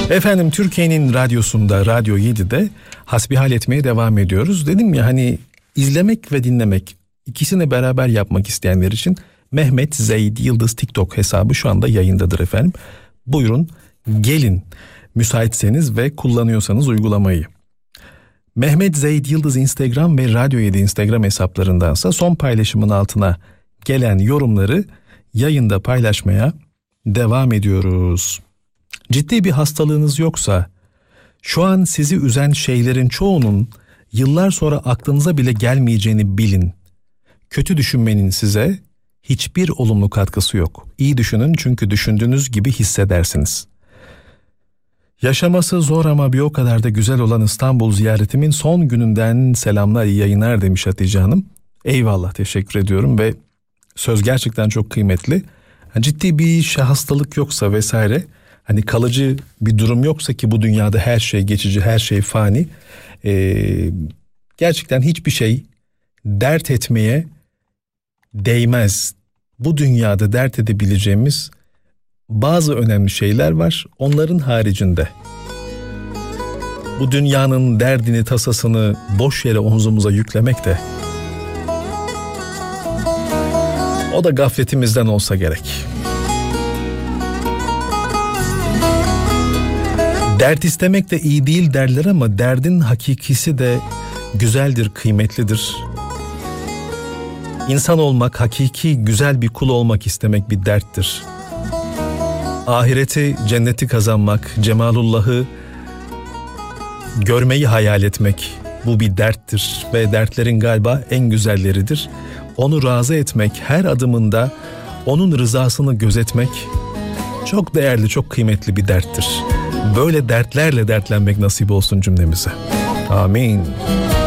Efendim, Türkiye'nin radyosunda, Radyo 7'de hasbihal etmeye devam ediyoruz. Dedim ya, hani izlemek ve dinlemek, ikisini beraber yapmak isteyenler için Mehmet Zeyd Yıldız TikTok hesabı şu anda yayındadır efendim. Buyurun gelin, müsaitseniz ve kullanıyorsanız uygulamayı. Mehmet Zeyd Yıldız Instagram ve Radyo 7 Instagram hesaplarındansa son paylaşımın altına gelen yorumları yayında paylaşmaya devam ediyoruz. Ciddi bir hastalığınız yoksa, şu an sizi üzen şeylerin çoğunun yıllar sonra aklınıza bile gelmeyeceğini bilin. Kötü düşünmenin size hiçbir olumlu katkısı yok. İyi düşünün, çünkü düşündüğünüz gibi hissedersiniz. Yaşaması zor ama bir o kadar da güzel olan İstanbul ziyaretimin son gününden selamlar, iyi yayınlar demiş Hatice Hanım. Eyvallah, teşekkür ediyorum ve söz gerçekten çok kıymetli. Ciddi bir hastalık yoksa vesaire, hani kalıcı bir durum yoksa, ki bu dünyada her şey geçici, her şey fani. Gerçekten hiçbir şey dert etmeye değmez. Bu dünyada dert edebileceğimiz bazı önemli şeyler var. Onların haricinde bu dünyanın derdini, tasasını boş yere omzumuza yüklemek de, o da gafletimizden olsa gerek. Dert istemek de iyi değil derler ama derdin hakikisi de güzeldir, kıymetlidir. İnsan olmak, hakiki güzel bir kul olmak istemek bir derttir. Ahireti, cenneti kazanmak, Cemalullah'ı görmeyi hayal etmek, bu bir derttir ve dertlerin galiba en güzelleridir. Onu razı etmek, her adımında onun rızasını gözetmek çok değerli, çok kıymetli bir derttir. Böyle dertlerle dertlenmek nasip olsun cümlemize. Amin.